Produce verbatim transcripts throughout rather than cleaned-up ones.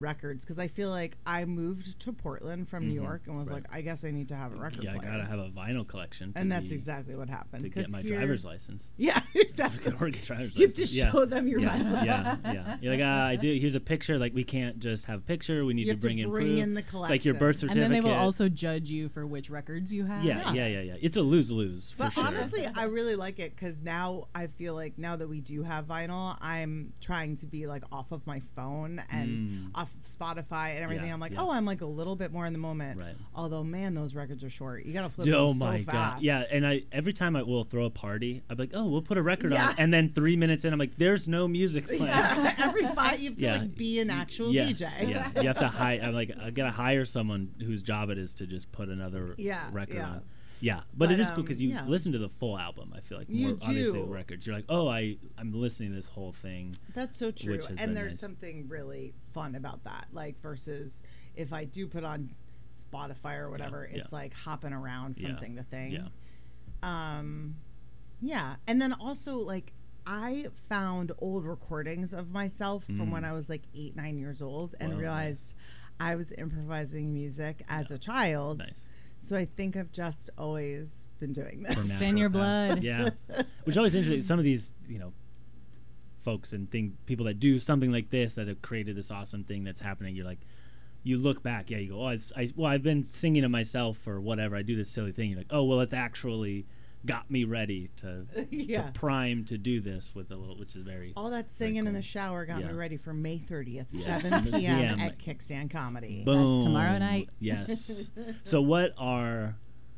records, because I feel like I moved to Portland from New Mhm, York and was right. like, I guess I need to have a record Yeah, I player. gotta have a vinyl collection. To and that's be, exactly what happened. to get 'cause my here- driver's license. Yeah, exactly. Or get driver's You have to license. Yeah. show them your yeah, vinyl. yeah, yeah. You're like, uh, I do. Here's a picture. Like, we can't just have a picture. We need You to have to bring in bring proof. in the It's like your collection. birth And certificate. then they will also judge you for which records you have. Yeah, yeah, yeah, yeah. It's a lose lose for But sure. honestly, I really like it because now I feel like now that we do have vinyl, I'm trying to be like off of my phone and Mm. off of Spotify and everything. Yeah, I'm like, yeah. oh, I'm like a little bit more in the moment. Right. Although, man, those records are short. You gotta flip Oh them so my fast. god! Yeah, and I every time I will throw a party, I'm like, oh, we'll put a record Yeah. on, and then three minutes in, I'm like, there's no music playing. Yeah. Every five, you have to Yeah. like be an actual yes, D J. Yeah, you have to hire. I'm like, I gotta hire someone whose job it is to just put another Yeah, record yeah. on. Yeah, but, But, it is cool um, because you yeah. listen to the full album. I feel like You more obviously do. the records. You're like, oh, I I'm listening to this whole thing. That's so true. Which has been And there's nice. something really fun about that. Like versus if I do put on Spotify or whatever, yeah. it's like hopping around from Yeah, thing to thing. yeah. Um yeah. And then also like I found old recordings of myself from Mm. when I was like eight, nine years old and Wow, realized I was improvising music as Yeah. a child. Nice. So I think I've just always been doing For this. now. It's in your blood. Yeah, which is always interesting. Some of these, you know, folks and thing people that do something like this that have created this awesome thing that's happening. You're like, you look back, yeah, you go, oh, it's, I, well, I've been singing to myself or whatever. I do this silly thing. You're like, oh, well, it's actually got me ready to, Yeah. to prime to do this with a little, which is very. All that singing in cool. the shower got Yeah. me ready for May thirtieth, Yes. seven p.m. C M. at Kickstand Comedy. Boom. tomorrow night. Yes. So what are,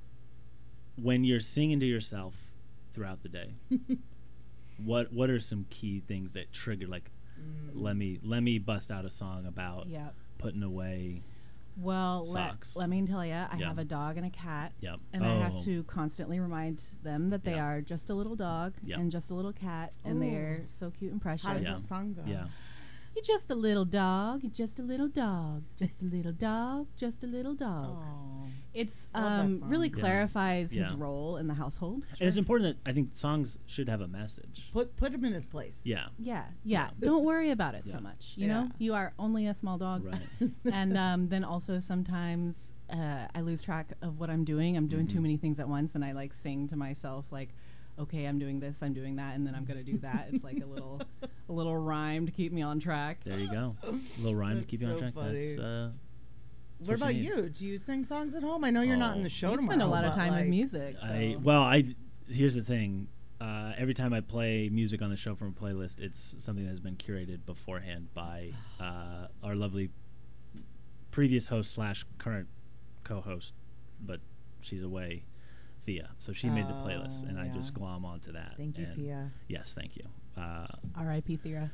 when you're singing to yourself throughout the day, what what are some key things that trigger, like, let me let me bust out a song about Yeah. putting away. Well, let, Socks. let me tell you, I Yeah. have a dog and a cat. Yep. And I have Oh. to constantly remind them that they Yeah. are just a little dog Yeah. and just a little cat, and Ooh. they're so cute and precious. How does Yeah. the song go? Yeah. You're just a little dog. You're just a little dog. Just a little dog. Just a little dog. Oh. It's I love that um, song. really Yeah. clarifies his Yeah. role in the household. And it's important that I think songs should have a message. Put put him in his place. Yeah. Yeah, yeah. Don't worry about it Yeah. so much. You Yeah. know, you are only a small dog. Right. And um, then also sometimes uh, I lose track of what I'm doing. I'm doing too Mhm. many things at once, and I like sing to myself like, okay, I'm doing this, I'm doing that, and then I'm gonna do that. It's like a little, a little rhyme to keep me on track. There you go. A little rhyme to That's keep you on so track. funny. That's uh What what you about need. you? Do you sing songs at home? I know you're not in Oh. the show You tomorrow. spend a lot of but, time like, with music. I so- well, I here's the thing. Uh, every time I play music on the show from a playlist, it's something that has been curated beforehand by uh, our lovely previous host slash current co-host, but she's away, Thea. So she made the playlist, Oh, and I yeah. just glom onto that. Thank you, and Thea. Yes, thank you. Uh, R I P Thera.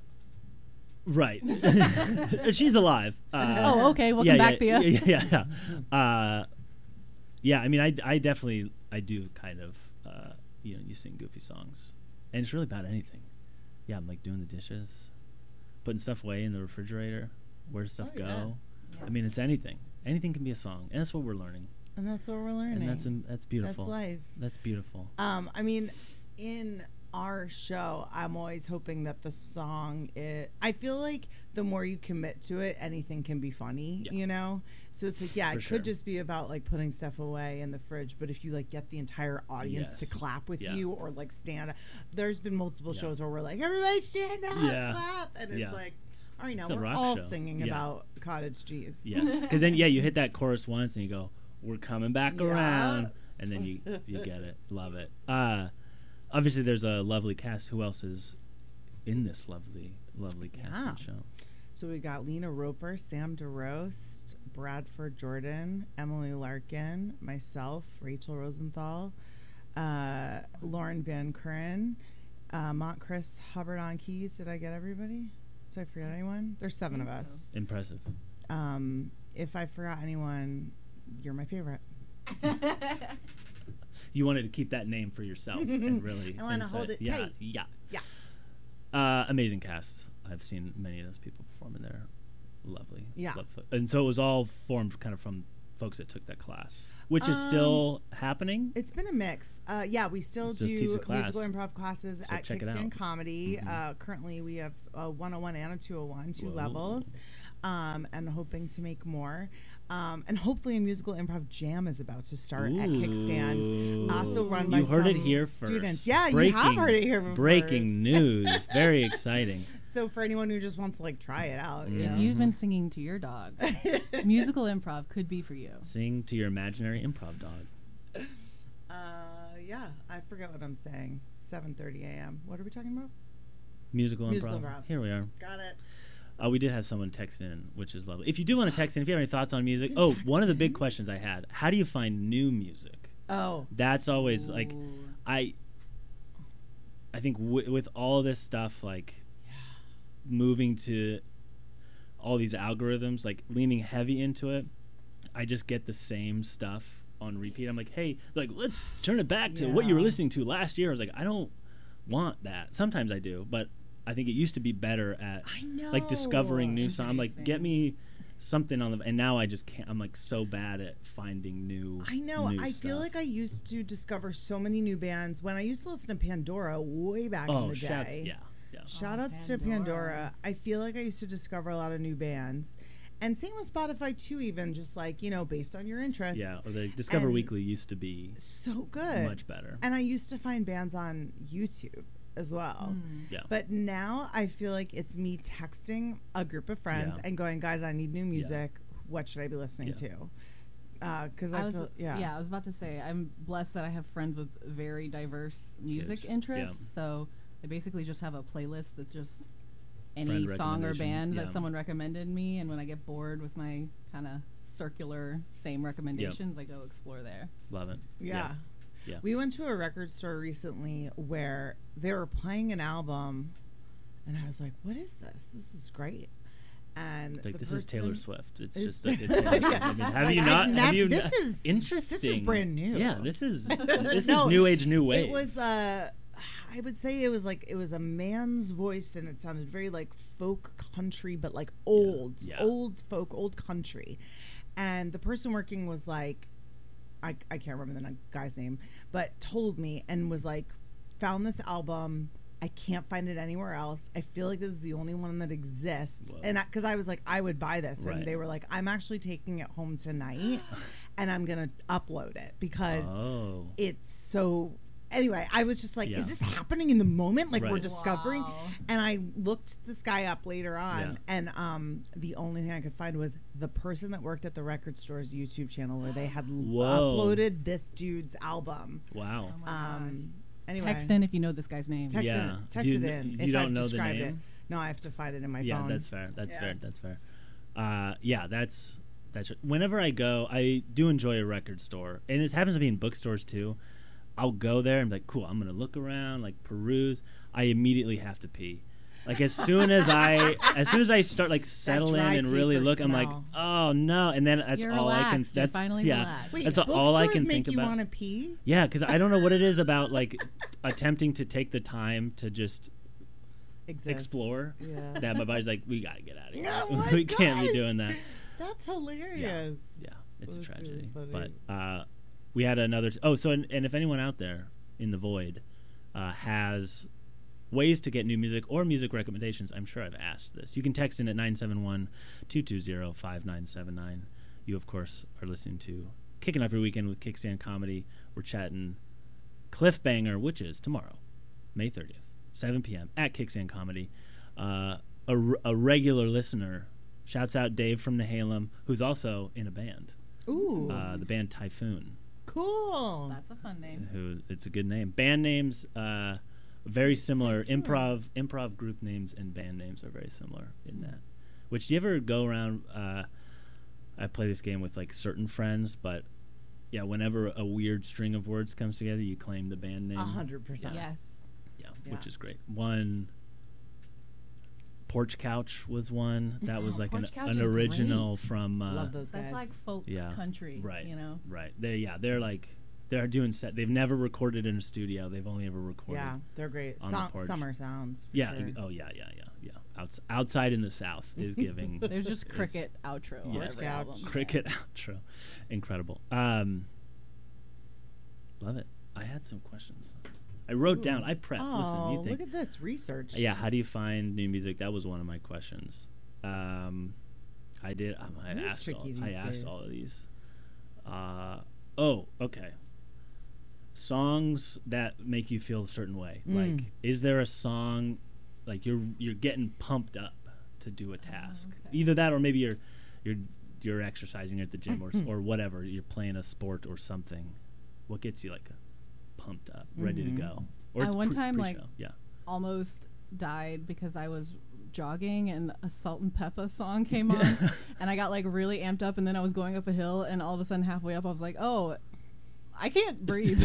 right, she's alive. Uh, Oh, okay. Welcome yeah, back, yeah, Thea. Yeah, yeah, yeah. Uh, yeah, I mean, I, I definitely, I do kind of, uh, you know, you sing goofy songs, and it's really about anything. Yeah, I'm like doing the dishes, putting stuff away in the refrigerator. Where does stuff Oh, go? yeah. I mean, it's anything. Anything can be a song, and that's what we're learning. And that's what we're learning. And that's um, that's beautiful. That's life. That's beautiful. Um, I mean, in our show, I'm always hoping that the song is, I feel like the more you commit to it, anything can be funny, Yeah. you know? So it's like, yeah, For it sure. could just be about like putting stuff away in the fridge, but if you like get the entire audience to Yes. clap with Yeah. you or like stand up, there's been multiple Yeah. shows where we're like, everybody stand up, Yeah. clap. And it's Yeah. like, all right, now It's a we're rock all show. singing Yeah. about cottage cheese. Yeah, because then yeah, you hit that chorus once, and you go, "We're coming back Yeah. around," and then you you get it. Love it. Uh, obviously, there's a lovely cast. Who else is in this lovely, lovely cast Yeah. and show? So we got Lena Roper, Sam DeRost, Bradford Jordan, Emily Larkin, myself, Rachel Rosenthal, uh, Lauren Van Curren, uh, Mont Chris Hubbard on keys. Did I get everybody? Did I forget anyone? There's seven of think so. us. Impressive. Um, if I forgot anyone, you're my favorite. You wanted to keep that name for yourself and really. I wanna inside- hold it yeah, tight. Yeah. Yeah. Uh, amazing cast. I've seen many of those people perform, and they're lovely. Yeah. Love fo- and so it was all formed kind of from folks that took that class, which is Um, still happening. It's been a mix. Uh, yeah, we still Still teach a do class. musical improv classes So at check it Kickstand out. Comedy. Mhm. Uh, currently, we have a one oh one and a two oh one, two Whoa. levels. um, and hoping to make more. Um, and hopefully a musical improv jam is about to start at Kickstand. Also run by You heard it some here students. first. Yeah, breaking, you have heard it here first. Breaking news. Very exciting. So for anyone who just wants to like try it out, you Mhm. know. If you've been singing to your dog, musical improv could be for you. Sing to your imaginary improv dog. Uh, yeah, I forget what I'm saying. seven thirty a.m. What are we talking about? Musical, Musical improv. improv. Here we are. Got it. Uh, we did have someone text in, which is lovely. If you do want to text in, if you have any thoughts on music. You Oh, text one of the big in? questions I had. How do you find new music? Oh, That's always like Ooh. I I think w- with all this stuff like moving to all these algorithms, like leaning heavy into it, I just get the same stuff on repeat. I'm like, hey, like let's turn it back to what you were Yeah. listening to last year. I was like, I don't want that. Sometimes I do, but I think it used to be better at I know. like discovering new songs. I'm like, Introducing. get me something on the, and now I just can't. I'm like so bad at finding new. I know. new I feel stuff. like I used to discover so many new bands when I used to listen to Pandora way back in Oh, the shouts, day. yeah, yeah. Shout Oh, outs to Pandora. Pandora. I feel like I used to discover a lot of new bands. And same with Spotify too, even just like, you know, based on your interests. Yeah, or the Discover And Weekly used to be So good. much better. And I used to find bands on YouTube as well. Mm. Yeah. But now I feel like it's me texting a group of friends Yeah. and going, guys, I need new music. What should I be listening Yeah. to? Because I, I was, feel, yeah. yeah. I was about to say, I'm blessed that I have friends with very diverse music Huge. interests. So I basically just have a playlist that's just any Friend song or recommendation, band yeah. that someone recommended me. And when I get bored with my kind of circular same recommendations, I go explore there. Love it. Yeah. Yeah. We went to a record store recently where they were playing an album, and I was like, "What is this? This is great." And Like the this is Taylor person- Swift. It's is- just a, it's Taylor Swift. I mean, have Like, you I've not? nev- have you this not- is interesting? This is brand new. Yeah, this is this No, is new age, new wave. It was uh I would say it was like it was a man's voice, and it sounded very like folk country, but like old, Yeah. old folk, old country. And the person working was like, I, I can't remember the n- guy's name, but told me and was like, found this album. I can't find it anywhere else. I feel like this is the only one that exists. Whoa. And because I, I was like, I would buy this. Right. And they were like, I'm actually taking it home tonight and I'm going to upload it because oh, it's so. Anyway, I was just like, Yeah. is this happening in the moment? Like we're Right. discovering. Wow. And I looked this guy up later on, Yeah. and um, the only thing I could find was the person that worked at the record store's YouTube channel where they had l- Whoa. uploaded this dude's album. wow. Oh my Um, anyway, Text in if you know this guy's name. Text Yeah. it, text Do you it kn- in. you if don't I've know the described name? it. No, I have to find it in my Yeah, phone. that's fair. That's Yeah. fair. That's fair. Uh, yeah, that's that's. Whenever I go, I do enjoy a record store, and it happens to be in bookstores too. I'll go there and be like, cool, I'm gonna look around, like peruse. I immediately have to pee. Like as soon as I, as soon as I start like settle in dry and really paper look, I'm like, smell. oh no, and then that's You're all I can. relaxed. You're That's finally yeah, relaxed. Wait, that's all I bookstores can make think you about. want to pee? Yeah, because I don't know what it is about like attempting to take the time to just Exists. explore Yeah. that my body's like, we gotta get out of here. Oh my we can't be gosh. doing that. That's hilarious. Yeah, it's a That's really tragedy. funny. But uh, we had another. Oh, so and, and if anyone out there in the void uh, has ways to get new music or music recommendations, I'm sure I've asked this. You can text in at nine seven one, two two zero, five nine seven nine. You, of course, are listening to Kicking Off Your Weekend with Kickstand Comedy. We're chatting Cliffbanger, which is tomorrow, May thirtieth, seven p.m. at Kickstand Comedy. Uh, a, r- a regular listener, shouts out Dave from Nehalem, who's also in a band, Ooh, uh, the band Typhoon. cool. That's a fun name. Who it's a good name. Band names uh, very similar. Typhoon. Improv improv group names and band names are very similar in that. Which do you ever go around? Uh, I play this game with like certain friends, but yeah, whenever a weird string of words comes together, you claim the band name. A hundred percent. Yes. Yeah, Yeah. which is great. One Porch Couch was one that was Oh, like an, Porch Couch an is original from uh, Love those guys. That's like folk Yeah. country. right, You know. right. They yeah, they're like they're doing set. They've never recorded in a studio. They've only ever recorded. Yeah, they're great. on the So- porch. summer sounds. For Yeah. sure. e- Oh yeah. Yeah. Yeah. Yeah. Outs- outside in the South is giving. There's just is- cricket outro on Yes. every Yeah. album. Cricket outro, incredible. Um, love it. I had some questions. I wrote down. I prepped. Oh, Listen, you think? look at this research. Yeah. How do you find new music? That was one of my questions. Um, I did. Um, I It is asked. All, tricky I these asked days. all of these. Uh, oh, okay. Songs that make you feel a certain way. Mm. Like, is there a song, like you're you're getting pumped up to do a task? okay. Either that, or maybe you're you're you're exercising at the gym, or s- or whatever. You're playing a sport or something. What gets you like pumped up, ready Mhm. to go? Or I it's one pre- time, like, pre-show. yeah. almost died because I was jogging and a Salt and Peppa song came on and I got like really amped up and then I was going up a hill and all of a sudden halfway up I was like, oh, I can't breathe.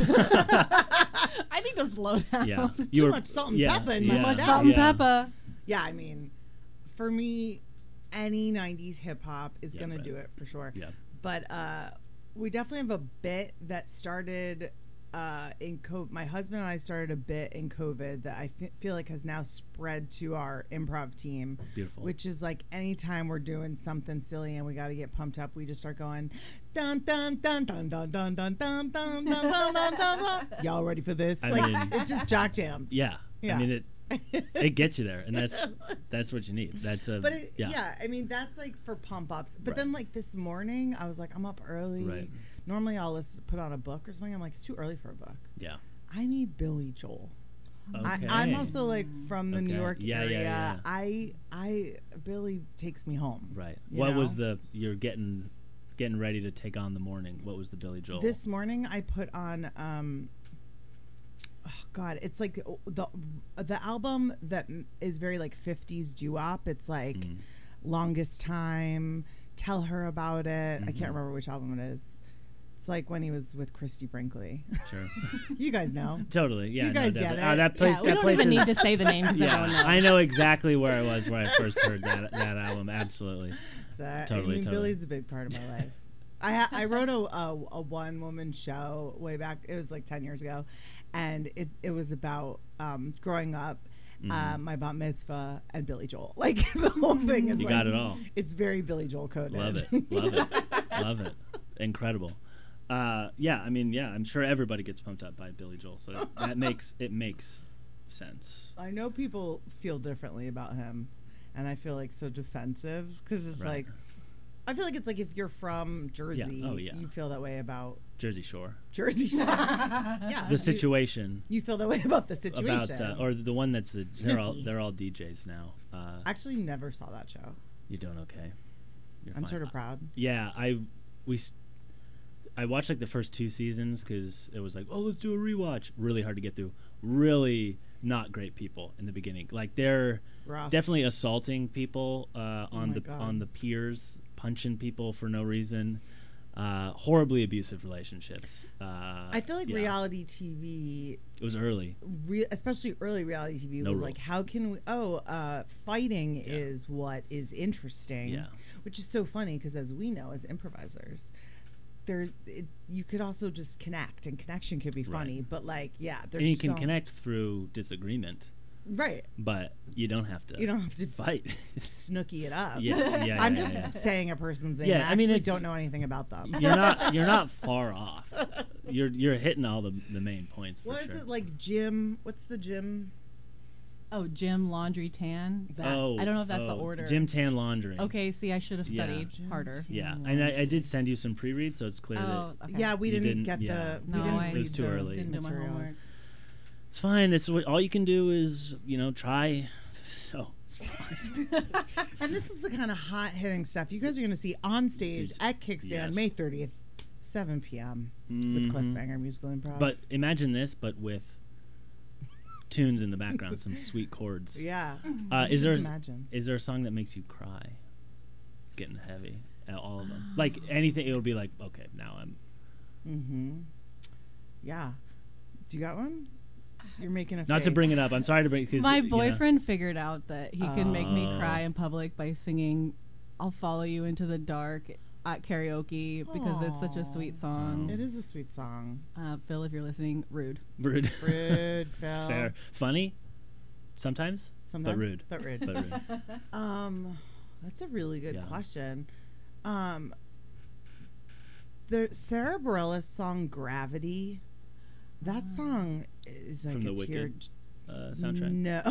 I need to slow down. Yeah, Too much salt and yeah, pepper in Too my much Yeah. salt and yeah. pepper. Yeah, I mean, for me, any nineties hip hop is Yeah, gonna right. do it for sure. Yeah. But uh, we definitely have a bit that started uh, in COVID. My husband and I started a bit in COVID that I f- feel like has now spread to our improv team, Beautiful. which is like anytime we're doing something silly and we got to get pumped up, we just start going dun dun dun dun dun dun dun dun dun dun dun dun dun. Y'all ready for this? I like mean- it's just jock jams. yeah. Yeah. I mean it. It gets you there, and that's that's what you need. That's a But it, yeah. yeah. I mean that's like for pump ups. But Right. then like this morning, I was like, I'm up early. Right. Normally I'll listen, put on a book or something. I'm like, it's too early for a book. Yeah. I need Billy Joel. Okay. I, I'm also like from the New Okay. York Yeah, yeah, area. yeah. I I Billy takes me home. Right. You What was know? the you're getting getting ready to take on the morning? What was the Billy Joel? This morning I put on um oh God, it's like the the album that m- is very like fifties doo-wop. It's like Mm. Longest Time, Tell Her About It. I Mhm. can't remember which album it is. It's like when he was with Christy Brinkley. Sure. You guys know. Totally. Yeah. You no, guys definitely. get Oh, it. that place. Yeah, we that don't place even is, need to say the name because yeah, everyone knows. I know exactly where I was when I first heard that that album. Absolutely. So, I Totally, mean, totally. Billy's a big part of my life. I ha- I wrote a, a, a one woman show way back. It was like ten years ago, and it, it was about um, growing up, Mhm. uh, my bat mitzvah, and Billy Joel. Like the whole thing is You like got it all. It's very Billy Joel coded. Love it. Love it. Love it. Incredible. Uh, yeah. I mean, yeah. I'm sure everybody gets pumped up by Billy Joel, so that makes it makes sense. I know people feel differently about him, and I feel like so defensive because it's Right. like I feel like it's like if you're from Jersey, Oh, yeah. you feel that way about Jersey Shore. Jersey. yeah, The you- situation. You, feel that way about the situation. About uh, or the one that's the they're all Snooki. they're all D Js now. Uh, I actually never saw that show. you're doing okay. You're I'm fine. sort of proud. Yeah, I we s- I watched like the first two seasons because it was like, oh, let's do a rewatch. Really hard to get through. Really not great people in the beginning. Like they're Rough. definitely assaulting people uh, Oh on my the God. on the piers, punching people for no reason. Uh, horribly abusive relationships. Uh, I feel like yeah. reality T V, It was early. re- especially early reality T V, No was like, rules. how can we? Oh, uh, fighting Yeah. is what is interesting. Yeah. Which is so funny because, as we know, as improvisers, there's it, you could also just connect, and connection could be Right. funny. But like, yeah, there's And you can so- connect through disagreement, right. but you don't have to. You don't have to fight. snooky it up. yeah, yeah, I'm yeah, just yeah. saying a person's name. Yeah, I I mean, actually it's- don't know anything about them. You're not you're not far off. You're you're hitting all the the main points. For What sure. is it like, Jim? What's the Jim? Oh, Jim Laundry Tan. That, Oh, I don't know if that's the oh, order. Gym Tan Laundry. Okay, see, I should have Yeah. studied Jim harder. Tan. Yeah, and I, I did send you some pre-read, so it's clear Oh, that okay. Yeah, we You didn't, didn't- get yeah. the. We No, didn't I- read It was too the early. Didn't do my materials. homework. it's fine. It's what all you can do is you know try. So And this is the kind of hot hitting stuff you guys are going to see on stage Yes. at Kickstand Yes. May thirtieth, seven p.m. with Mhm. Cliffhanger Musical Improv. But imagine this, but with tunes in the background, some sweet chords. yeah, Uh, is just there imagine. is there a song that makes you cry? It's getting heavy. Uh, All of them. Like anything, it would be like, okay, now I'm. Mm-hmm. Yeah. Do you got one? You're making a Not to face. bring it up. I'm sorry to bring. 'cause, My you know- boyfriend figured out that he can make me Oh. cry in public by singing "I'll Follow You Into the Dark" at karaoke because it's such a sweet song. Oh. It is a sweet song. Uh, Phil, if you're listening, rude. Rude. Rude, Phil. Fair. Funny. Sometimes. Sometimes, rude. But rude. But rude. Um, that's a really good Yeah. question. Um, the Sarah Bareilles song "Gravity." That song is like From a The tear. Wicked? uh, soundtrack? No,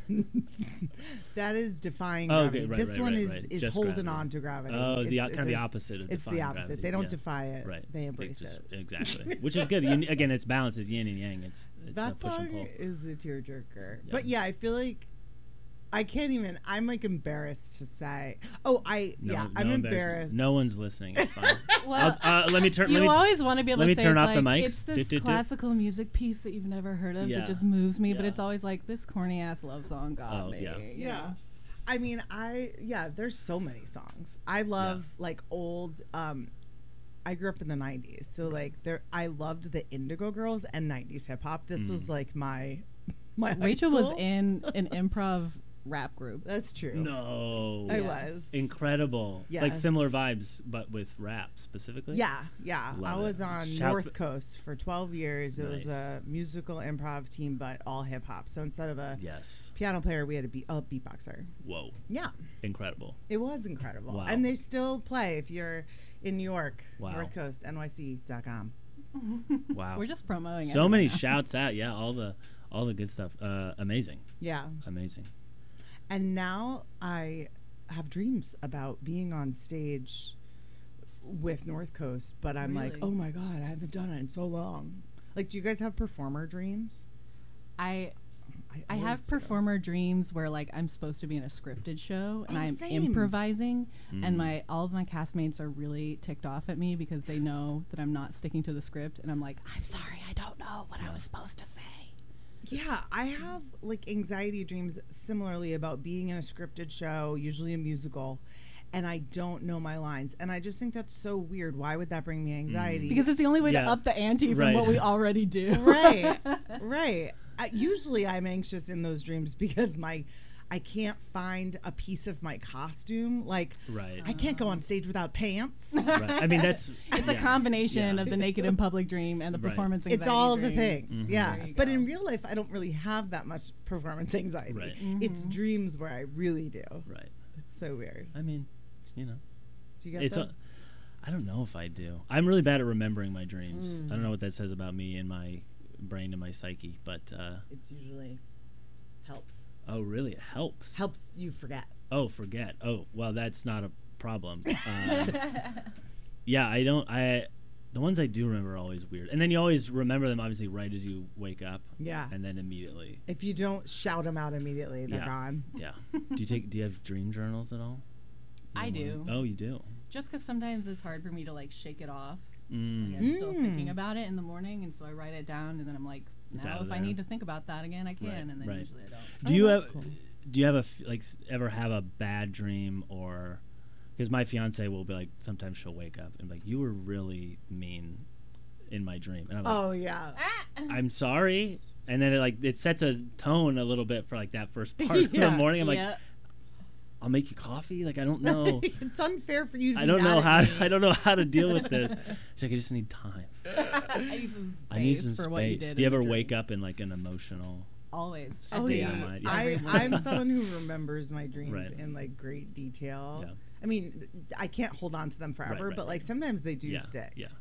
that is Defying Oh, Gravity. okay, right, this right, one right, is right. is Just holding Gravity. on to gravity. Oh, the It's- o- kind of the there's- opposite of It's the Defying opposite. Gravity, They don't yeah. defy it. Right. They embrace just- it. Exactly. Which is good. Yin, again, it's balance. It's yin and yang. It's it's That a push song and pull. is a tearjerker. Yeah. But yeah, I feel like I can't even. I'm like embarrassed to say. Oh, I No, yeah, no I'm embarrassment. embarrassed. No one's listening. It's fine. Well, I'll, uh, let me turn. you Let me, always want to be able let to me say turn it's off the like, mics. it's this Doot, doot, doot. classical music piece that you've never heard of Yeah. that just moves me, but Yeah. it's always like this corny ass love song got Oh, me. yeah. you Yeah. know? I mean, I yeah. There's so many songs. I love like old. Um, I grew up in the nineties, so like there. I loved the Indigo Girls and nineties hip hop. This Mm. was like my my. high Rachel was school. in an improv rap group. That's true. No. I Yeah. was. Incredible. Like Yes. similar vibes, but with rap specifically. Yeah, yeah. Love I it. was on Shout- North Coast for twelve years. It was Nice. a musical improv team, but all hip hop. So instead of a Yes. piano player, we had a, beat, a beatboxer. Whoa. Yeah, Incredible. it was incredible. Wow. And they still play if you're in New York, Wow. North Coast, N Y C dot com. Wow. We're just promoting it. So many right now. shouts out. Yeah, all the all the good stuff. Uh, amazing. Yeah. Amazing. And now I have dreams about being on stage with North Coast, but I'm like, Really? oh my God, I haven't done it in so long. Like, do you guys have performer dreams? I I always have do. performer dreams where like I'm supposed to be in a scripted show and Oh, I'm same. improvising Mm. and my all of my castmates are really ticked off at me because they know that I'm not sticking to the script and I'm like, I'm sorry, I don't know what I was supposed to say. Yeah, I have like anxiety dreams similarly about being in a scripted show, usually a musical, and I don't know my lines. And I just think that's so weird. Why would that bring me anxiety? Because it's the only way Yeah. to up the ante from Right. what we already do. right, right. I, usually I'm anxious in those dreams because my I can't find a piece of my costume. Like Right. I can't go on stage without pants. right. I mean, that's It's a yeah. combination Yeah. of the naked in public dream and the Right. performance anxiety It's all of the dream. things. Mhm. Yeah. There you But go. in real life I don't really have that much performance anxiety. Right. It's Mhm. dreams where I really do. right. It's so weird. I mean, it's, you know, Do you get It's a- this? I don't know if I do. I'm really bad at remembering my dreams. Mm. I don't know what that says about me and my brain and my psyche, but uh, It's usually helps. oh, really? It helps. Helps you forget. Oh, forget. Oh, well, that's not a problem. Um, yeah, I don't. I the ones I do remember are always weird, and then you always remember them obviously right as you wake up, Yeah. and then immediately. If you don't shout them out immediately, they're Yeah. gone. Yeah. do you take? Do you have dream journals at all? You I know do. what? Oh, you do. Just because sometimes it's hard for me to like shake it off. Mm. Like, I'm still Mm. thinking about it in the morning, and so I write it down, and then I'm like, It's now out of if I there. need to think about that again, I can, Right, and then right. usually I don't. Do Oh, you that's have? cool. Do you have a f- like s- ever have a bad dream or? Because my fiance will be like, sometimes she'll wake up and be like, you were really mean in my dream, and I'm like, Oh yeah. I'm sorry. And then it like it sets a tone a little bit for like that first part of the Yeah. morning. I'm like, yeah. I'll make you coffee. Like I don't know. It's unfair for you to I be don't mad know at how. me. I don't know how to deal with this. She's like, I just need time. I need some space I need some for space. what you did. Do you in the ever dream. wake up in like an emotional? Always. Oh State yeah. of mind. Yeah. I, Every morning. I'm someone who remembers my dreams Right. in like great detail. Yeah. I mean, I can't hold on to them forever, right, but like right. sometimes they do Yeah. stick. Yeah.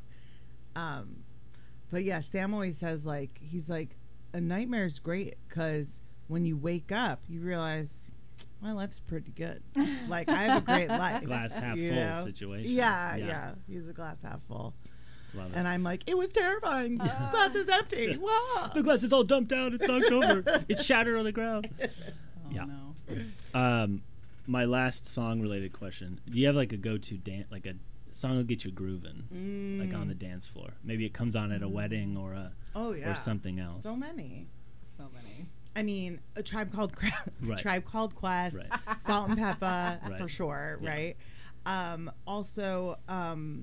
Um, but yeah, Sam always says like he's like a nightmare's great because when you wake up, you realize my life's pretty good. Like I have a great life. Glass half you full know? situation. Yeah, Yeah. yeah, He's a glass half full, Love it. and I'm like, it was terrifying. Glass is empty. Wow. the glass is all dumped out. It's knocked over. It's shattered on the ground. Oh, Yeah. no. Um, my last song related question: do you have like a go-to dance, like a song that'll get you grooving, like on the dance floor? Maybe it comes on at a wedding or a Oh yeah. or something else. So many. So many. I mean, a tribe called Cra- Right. Tribe Called Quest, Right. Salt and Pepper Right. for sure, Yeah. right? Um, also, um,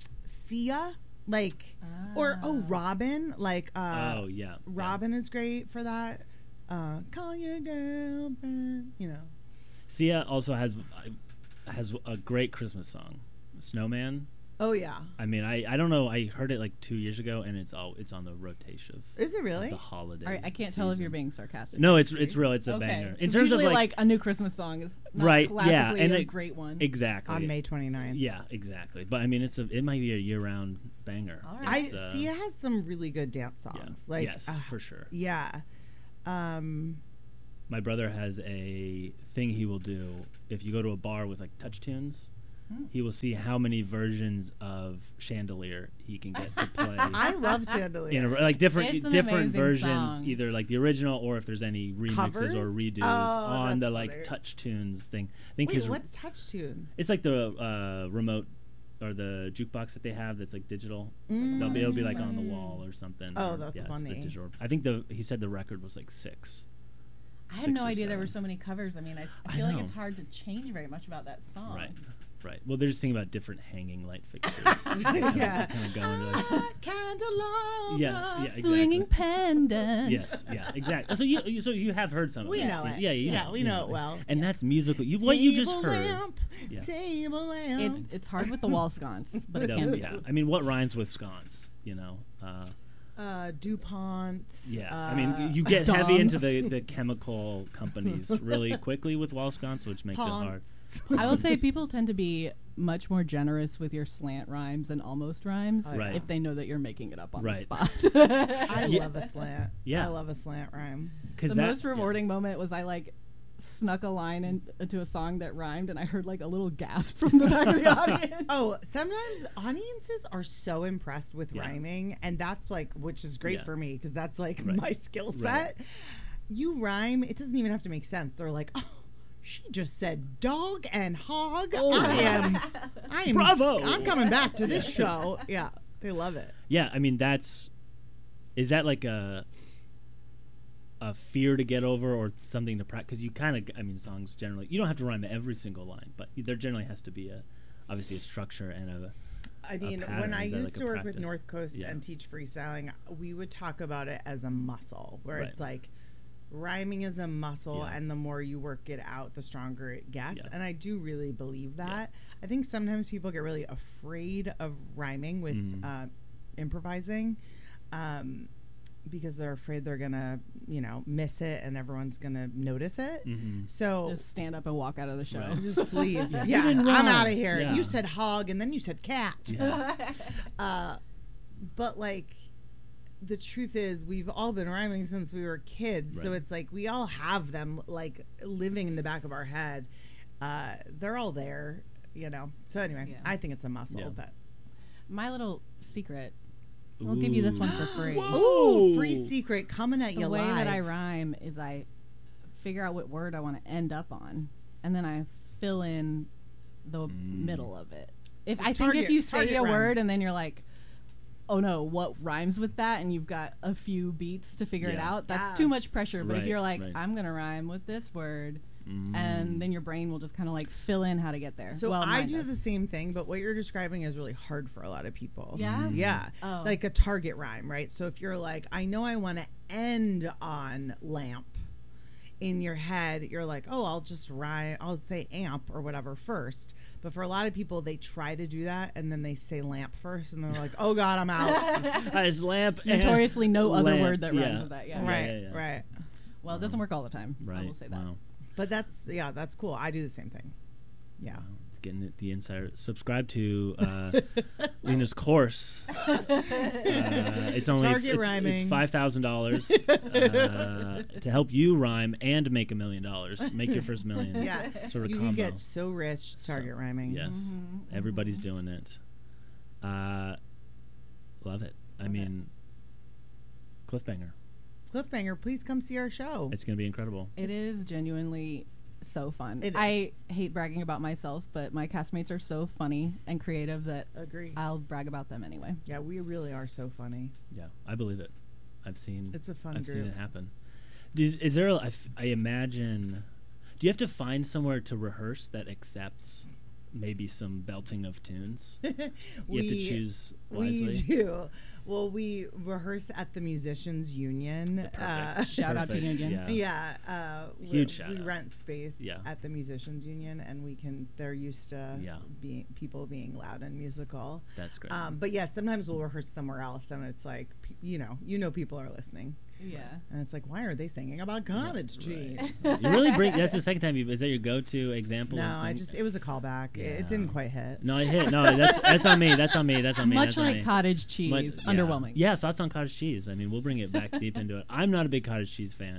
Sia, like, or oh, Ah. Robin, like, uh, oh yeah. Robin is great for that. Uh, call your girlfriend, you know. Yeah. Sia also has uh, has a great Christmas song, Snowman. Oh yeah, I mean, I, I don't know. I heard it like two years ago, and it's all it's on the rotation of, is it of really? the holiday. All right, I can't tell if season. you're being sarcastic. No, it's it's real. It's a okay. banger. In 'Cause terms of usually, like, like a new Christmas song is not Right, yeah, classically and a it- great one. exactly On May twenty-ninth. Yeah, exactly. But I mean, it's a it might be a year-round banger. All right. I It's, uh, Sia has some really good dance songs. yeah. Like, yes, uh, for sure. yeah. Um, My brother has a thing he will do if you go to a bar with like touch tunes. Hmm. He will see how many versions of Chandelier he can get to play. I love Chandelier. In a, like different It's an different amazing versions, song. either like the original or if there's any remixes Covers? or redos Oh, on the that's like funny. touch tunes thing. I think Wait, his what's touch tune? it's like the uh, remote or the jukebox that they have that's like digital. Mm. They'll be it'll be like on the wall or something. Oh, or- that's yeah, it's the funny. digital. I think the he said the record was like six. I had Six no or idea there were seven. so many covers. I mean, I, I I feel like know. it's hard to change very much about that song. Right. Right. Well, they're just thinking about different hanging light fixtures. Yeah. Kind of going to like, Candelabra. yeah, yeah, exactly. Swinging pendant. Yes, yeah, exactly. So you, you, so you have heard some of We it. know it. Yeah, you Yeah, know, we you know it well. And that's musical. You, what you just Table heard. Lamp, Yeah. Table It, lamp. it's hard with the wall sconce, but it No, can be. yeah. I mean, what rhymes with scones? You know. Uh, Uh, DuPont. yeah. Uh, I mean, you get heavy into Dongs. the, the chemical companies really quickly with wall scones, which makes it hard. Ponce. I will say people tend to be much more generous with your slant rhymes and almost rhymes Oh, Right. if they know that you're making it up on Right. the spot. I Yeah. love a slant. Yeah. I love a slant rhyme. Because the most rewarding moment was I like snuck a line in, into a song that rhymed and I heard like a little gasp from the back of the audience. Oh, sometimes audiences are so impressed with Yeah. rhyming, and that's like, which is great Yeah. for me because that's like Right. my skill Right. set. You rhyme, it doesn't even have to make sense. They're like, oh, she just said dog and hog. Oh. I am, I am, Bravo. I'm coming back to this show. Yeah, they love it. Yeah, I mean that's is that like a a fear to get over or something to practice? Because you kind of, I mean, songs generally you don't have to rhyme every single line, but there generally has to be a obviously a structure and a I mean, pattern. when I Is that used like a to work with practice? North Coast Yeah. and teach freestyling, we would talk about it as a muscle, where Right. it's like rhyming is a muscle, Yeah. and the more you work it out, the stronger it gets. Yeah. And I do really believe that. I think sometimes people get really afraid of rhyming with Mhm. uh, improvising. Um, because they're afraid they're gonna, you know, miss it and everyone's gonna notice it. Mhm. So Just stand up and walk out of the show. Right. just leave. You Yeah, didn't I'm rhyme. out of here. Yeah. You said hog and then you said cat. Yeah. Uh, but like, the truth is, we've all been rhyming since we were kids. So Right. it's like we all have them like living in the back of our head. Uh, they're all there, you know. So anyway, Yeah. I think it's a muscle. Yeah. But My little secret. We'll give you this one for free. ooh, free secret coming at The you way live. that I rhyme is I figure out what word I want to end up on, and then I fill in the Mm. middle of it. If So I think target- if you say target a rhyme. word and then you're like, oh no, what rhymes with that, and you've got a few beats to figure it Yeah. out, that's too much Yes. pressure. But if Right, you're like, right. I'm gonna rhyme with this word, Mm. and then your brain will just kind of like fill in how to get there. So well, I mine do does. the same thing, but what you're describing is really hard for a lot of people. Yeah? Yeah. Oh. Like a target rhyme, right? So if you're like, I know I want to end on lamp, in your head, you're like, oh, I'll just rhyme, I'll say amp or whatever first. But for a lot of people, they try to do that and then they say lamp first and they're like, oh God, I'm out. Uh, it's lamp. and Notoriously no other lamp. word that rhymes Yeah. with that. Yeah. Yeah, right, yeah, yeah. right. Well, it doesn't work all the time. Right. I will say that. Wow. But that's, yeah, that's cool. I do the same thing. Yeah. Wow. Getting it, the insider. Subscribe to uh, Lena's course. Uh, it's only Target it's, rhyming. It's five thousand dollars uh, to help you rhyme and make a million dollars. Make your first million. Yeah. Sort of You combo. can get so rich target So, rhyming. Yes, Mhm, everybody's doing it. Uh, love it. I Love it. mean, cliffbanger. Cliffbanger, please come see our show. It's gonna be incredible. It is genuinely so fun. It is. I hate bragging about myself, but my castmates are so funny and creative that Agree. I'll brag about them anyway. Yeah, we really are so funny. Yeah, I believe it. I've seen. It's a fun I've group. seen it happen. Does, is there? A, I, f- I imagine. Do you have to find somewhere to rehearse that accepts maybe some belting of tunes? You have to choose wisely. We do. Well, we rehearse at the Musicians Union. Perfect. Uh, Shout out to Perfect, Union. Yeah. yeah, uh, we- Huge shout we out. rent space Yeah. at the Musicians Union, and we can. They're used to Yeah. being people being loud and musical. That's great. Um, but yeah, sometimes we'll rehearse somewhere else, and it's like, p- you know, you know, people are listening, Yeah. and it's like, why are they singing about cottage right. cheese? You really bring. That's the second time. You, is that your go-to example? No, of I sing- just it was a callback. It, it Yeah. didn't quite hit. No, it hit. No, that's that's on me. That's on me. That's on me. Much that's on like me. cottage cheese, Much- yeah. underwhelming. Yeah, thoughts on cottage cheese. I mean, we'll bring it back deep into it. I'm not a big cottage cheese fan.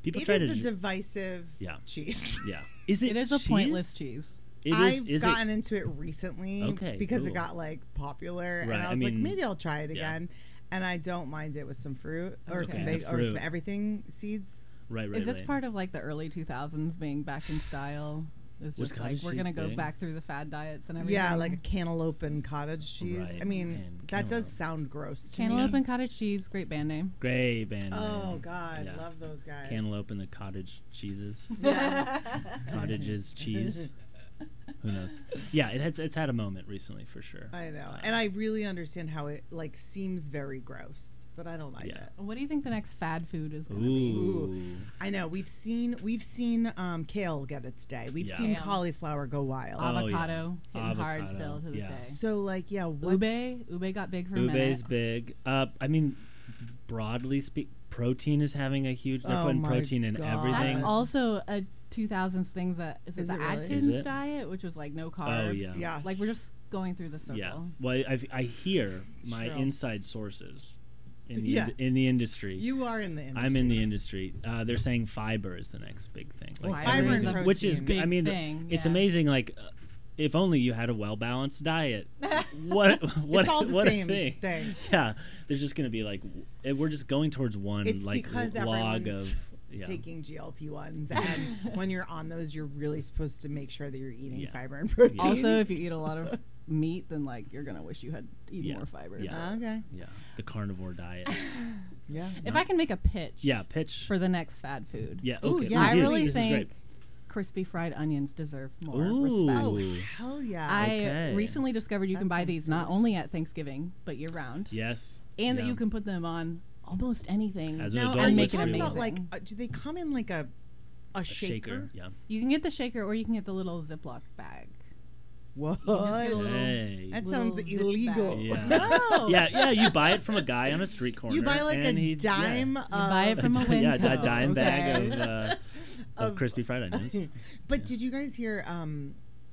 People It try is to a ju- divisive Yeah. cheese. yeah. Is it? It is a cheese? pointless cheese. It is. I've is gotten it? into it recently Okay, because cool. it got like popular, Right, and I I was like, mean, maybe I'll try it yeah. again. And I don't mind it with some fruit or Okay. some Yeah, big or some fruit. everything seeds. Right. Right. Is this right. part of like the early two thousands being back in style? It's Was just like cottage we're cheese gonna go big? back through the fad diets and everything. Yeah, like a cantaloupe and cottage cheese. Right, I mean, man, that does cantaloupe. sound gross to cantaloupe me. and cottage cheese. Great band name. Great band. Oh name. God, Yeah. love those guys. Cantaloupe and the cottage cheeses. Yeah. Cottages cheese. Who knows? Yeah, it has. It's had a moment recently for sure. I know, Uh, and I really understand how it like seems very gross, but I don't mind Yeah. it. What do you think the next fad food is gonna be? Ooh. I know we've seen we've seen um, kale get its day. We've Yeah. seen Kale. cauliflower go wild. Oh, yeah. Avocado hitting hard Avocado, still to this yeah. day. So like yeah, what's, Ube, ube got big for a Ube's minute. big. Uh, I mean, broadly speak, protein is having a huge. They're Oh putting my protein in God. everything. That's also a two thousands thing that is, Is it it the really? Atkins Is it? diet, which was like no carbs. Oh, yeah. Yeah. Like we're just going through the circle. Yeah. Well, I, I hear my True. inside sources in the Yeah. ind- in the industry. You are in the industry. I'm in the industry. Uh, they're saying fiber is the next big thing. Well, Fiber fiber is and a which is, protein. I big mean, thing, it's yeah. amazing. Like, uh, if only you had a well balanced diet. What? What? It's all the what same a thing. thing. Yeah, there's just gonna be like, w- eh, we're just going towards one It's like because l- log everyone's of yeah. taking G L P ones, and when you're on those, you're really supposed to make sure that you're eating Yeah. fiber and protein. Also, if you eat a lot of meat, then like you're gonna wish you had eaten Yeah. more fiber. Yeah. Uh, okay. Yeah, the carnivore diet. Yeah. If I can make a pitch Yeah, pitch. for the next fad food, yeah, Ooh, okay. yeah, I Ooh, really this is think great. crispy fried onions deserve more Ooh. respect. Oh Ooh. hell yeah! I Okay. recently discovered you That can buy sounds these not only at delicious. Thanksgiving but year round, Yes. and that Yeah. you can put them on almost anything. As an now, adult, are you make it talking about like? amazing. Uh, do they come in like a a, A shaker? shaker. Yeah. You can get the shaker or you can get the little Ziploc bag. What? You just get a little- Hey. That little sounds zip illegal. bag. Yeah. No. Yeah, yeah. You buy it from a guy on a street corner. You buy like a and he- dime. Yeah. Of, buy it from a yeah, a Winco, dime bag okay? of, uh, of Of- crispy fried onions. But Yeah. did you guys hear? Um,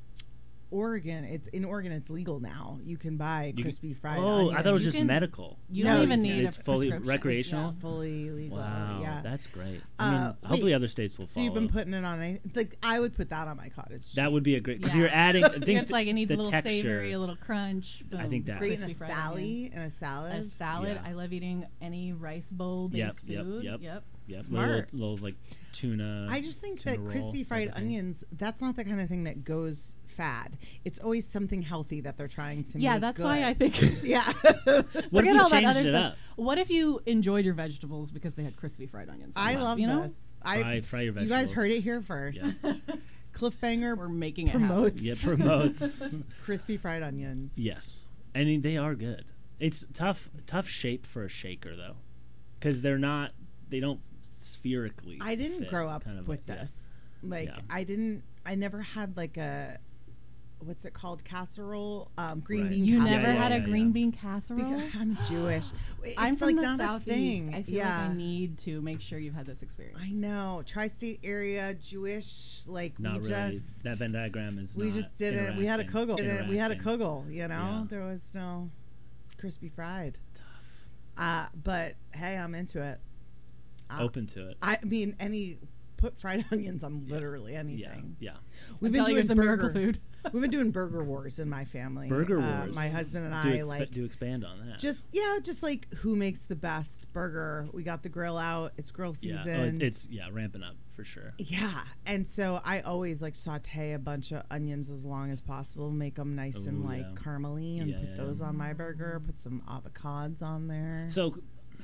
Oregon. It's in Oregon. It's legal now. You can buy You can- crispy fried. Oh, I thought it was You just can- medical. You No, don't even it's- need it's a fully prescription. recreational. It's fully legal. Wow, Yeah. that's great. I mean, Uh, hopefully wait, other states will so follow. you've been putting it on. A, like I would put that on my cottage. that would be a great because Yeah. you're adding. I think It's like it needs the a little texture. savory, a little crunch. Boom. I think that- great in a Crispy fried onions. sally in a salad. A salad. Yeah. I love eating any rice bowl Yep, based yep, food. yep. Yep. Yep, Smart. Little, little like tuna. I just think tuna that roll crispy type fried of thing. onions, that's not the kind of thing that goes fad. It's always something healthy that they're trying to Yeah, make that's good. why I think. Yeah. What if Forget you all that changed other it stuff. up? What if you enjoyed your vegetables because they had crispy fried onions? I Wow. love you know? this. I, Fry, fry your you vegetables. guys heard it here first. Yes. Cliffbanger We're making it promotes Yeah, promotes. crispy fried onions. Yes, I mean they are good. It's tough, tough shape for a shaker though, because they're not. They don't spherically. I didn't fit, grow up kind of with like- yeah. this. Like Yeah. I didn't. I never had like a what's it called casserole, um, green Right. bean. You Yeah, never casserole. had a yeah, green yeah. bean casserole? Because I'm Jewish. It's I'm from like the not a southeast. thing. I feel yeah. like I need to make sure you've had this experience. I know. Tri-state area, Jewish. Like Not we really. just That Venn diagram is. we not just didn't. We had a interacting- kugel. Didn't- We had a interacting. kugel. You know, Yeah. there was no crispy fried. Uh, but hey, I'm into it. Uh, Open to it. I mean, any put fried onions on literally anything. Yeah, yeah. We've I'm been telling you, doing it's a burger. miracle food. We've been doing burger wars in my family. Burger Uh, wars. my husband and do, I expe- like do expand on that. just yeah, just like who makes the best burger. We got the grill out. It's grill yeah, season. oh, it's, it's yeah ramping up for sure. Yeah, and so I always like saute a bunch of onions as long as possible, make them nice and Ooh, like yeah. caramely, and Yeah, put yeah, those yeah. on my burger. Put some avocados on there. So,